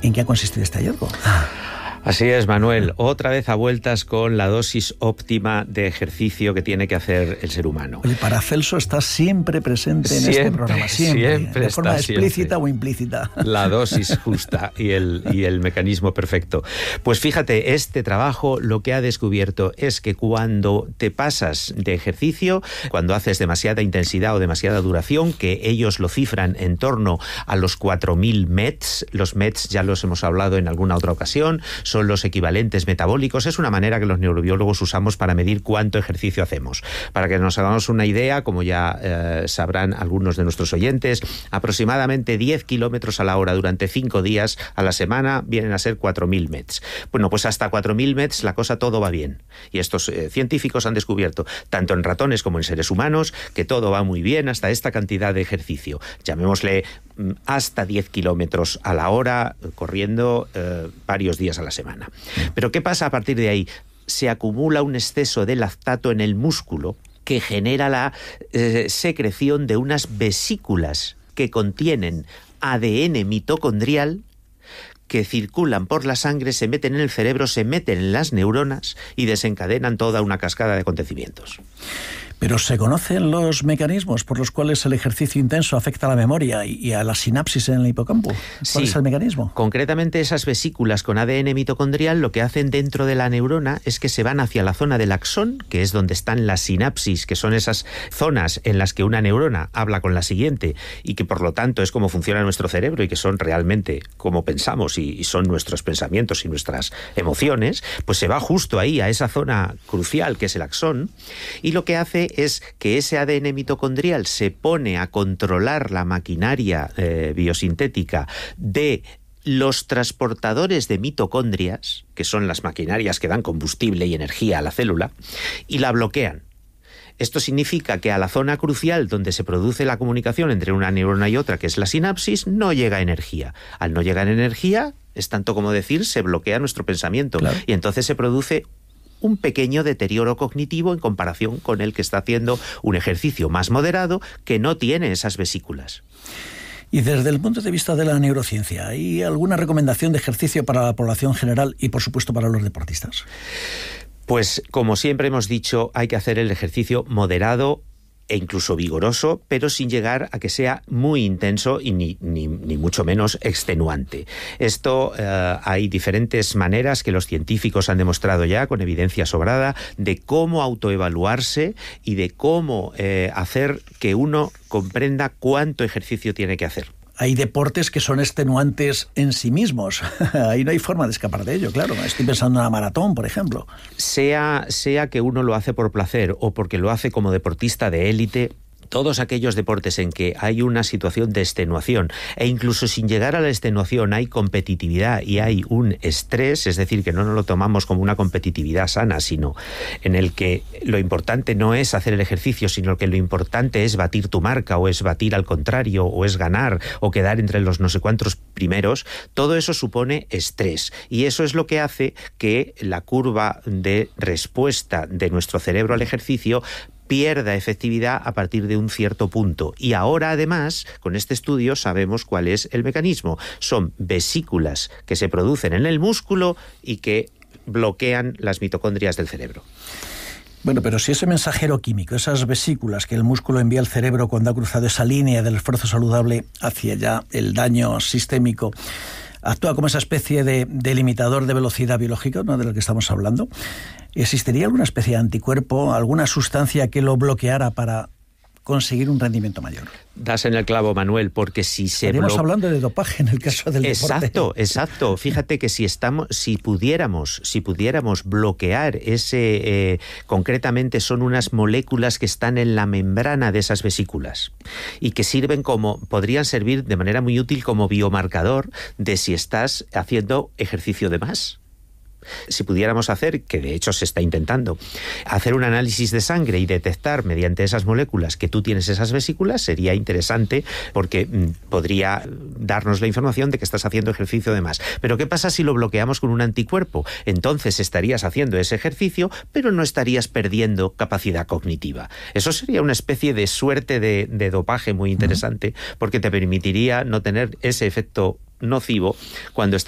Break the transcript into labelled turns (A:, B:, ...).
A: ¿En qué ha consistido este hallazgo?
B: Así es, Manuel. Otra vez a vueltas con la dosis óptima de ejercicio que tiene que hacer el ser humano.
A: El Paracelso está siempre presente en este programa, siempre de forma explícita o implícita.
B: La dosis justa y el mecanismo perfecto. Pues fíjate, este trabajo lo que ha descubierto es que cuando te pasas de ejercicio, cuando haces demasiada intensidad o demasiada duración, que ellos lo cifran en torno a los 4.000 METs, los METs ya los hemos hablado en alguna otra ocasión, son los equivalentes metabólicos. Es una manera que los neurobiólogos usamos para medir cuánto ejercicio hacemos. Para que nos hagamos una idea, como ya sabrán algunos de nuestros oyentes, aproximadamente 10 kilómetros a la hora durante 5 días a la semana vienen a ser 4.000 METs. Bueno, pues hasta 4.000 METs la cosa todo va bien. Y estos científicos han descubierto, tanto en ratones como en seres humanos, que todo va muy bien hasta esta cantidad de ejercicio. Llamémosle hasta 10 kilómetros a la hora, corriendo varios días a la semana. Pero ¿qué pasa a partir de ahí? Se acumula un exceso de lactato en el músculo que genera la secreción de unas vesículas que contienen ADN mitocondrial que circulan por la sangre, se meten en el cerebro, se meten en las neuronas y desencadenan toda una cascada de acontecimientos.
A: Pero ¿se conocen los mecanismos por los cuales el ejercicio intenso afecta a la memoria y a la sinapsis en el hipocampo? ¿Cuál es el mecanismo?
B: Concretamente, esas vesículas con ADN mitocondrial lo que hacen dentro de la neurona es que se van hacia la zona del axón, que es donde están las sinapsis, que son esas zonas en las que una neurona habla con la siguiente y que por lo tanto es como funciona nuestro cerebro y que son realmente como pensamos y son nuestros pensamientos y nuestras emociones, pues se va justo ahí a esa zona crucial que es el axón, y lo que hace es que ese ADN mitocondrial se pone a controlar la maquinaria biosintética de los transportadores de mitocondrias, que son las maquinarias que dan combustible y energía a la célula, y la bloquean. Esto significa que a la zona crucial donde se produce la comunicación entre una neurona y otra, que es la sinapsis, no llega energía. Al no llegar energía, es tanto como decir, se bloquea nuestro pensamiento. Claro. Y entonces se produce un pequeño deterioro cognitivo en comparación con el que está haciendo un ejercicio más moderado que no tiene esas vesículas.
A: Y desde el punto de vista de la neurociencia, ¿hay alguna recomendación de ejercicio para la población general y, por supuesto, para los deportistas?
B: Pues, como siempre hemos dicho, hay que hacer el ejercicio moderado e incluso vigoroso, pero sin llegar a que sea muy intenso y ni mucho menos extenuante. Esto hay diferentes maneras que los científicos han demostrado ya con evidencia sobrada de cómo autoevaluarse y de cómo hacer que uno comprenda cuánto ejercicio tiene que hacer.
A: Hay deportes que son extenuantes en sí mismos. Ahí no hay forma de escapar de ello, claro. Estoy pensando en una maratón, por ejemplo.
B: Sea que uno lo hace por placer o porque lo hace como deportista de élite, todos aquellos deportes en que hay una situación de extenuación e incluso sin llegar a la extenuación hay competitividad y hay un estrés, es decir, que no nos lo tomamos como una competitividad sana, sino en el que lo importante no es hacer el ejercicio, sino que lo importante es batir tu marca o es batir al contrario o es ganar o quedar entre los no sé cuántos primeros, todo eso supone estrés y eso es lo que hace que la curva de respuesta de nuestro cerebro al ejercicio pierda efectividad a partir de un cierto punto. Y ahora, además, con este estudio sabemos cuál es el mecanismo. Son vesículas que se producen en el músculo y que bloquean las mitocondrias del cerebro.
A: Bueno, pero si ese mensajero químico, esas vesículas que el músculo envía al cerebro cuando ha cruzado esa línea del esfuerzo saludable hacia ya el daño sistémico, actúa como esa especie de limitador de velocidad biológica, ¿no?, de lo que estamos hablando, ¿existiría alguna especie de anticuerpo, alguna sustancia que lo bloqueara para conseguir un rendimiento mayor?
B: Das en el clavo, Manuel, porque si se...
A: Estaríamos hablando de dopaje en el caso del deporte.
B: Exacto. Fíjate que si pudiéramos bloquear ese... concretamente son unas moléculas que están en la membrana de esas vesículas y que podrían servir de manera muy útil como biomarcador de si estás haciendo ejercicio de más. Si pudiéramos hacer, que de hecho se está intentando, hacer un análisis de sangre y detectar mediante esas moléculas que tú tienes esas vesículas, sería interesante porque podría darnos la información de que estás haciendo ejercicio de más. Pero ¿qué pasa si lo bloqueamos con un anticuerpo? Entonces estarías haciendo ese ejercicio, pero no estarías perdiendo capacidad cognitiva. Eso sería una especie de suerte de dopaje muy interesante, porque te permitiría no tener ese efecto nocivo cuando estás